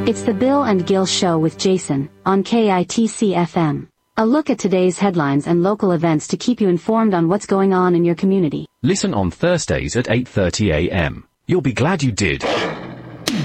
It's the Bill and Gil Show with Jason, on KITC FM. A look at today's headlines and local events to keep you informed on what's going on in your community. Listen on Thursdays at 8:30 a.m. You'll be glad you did.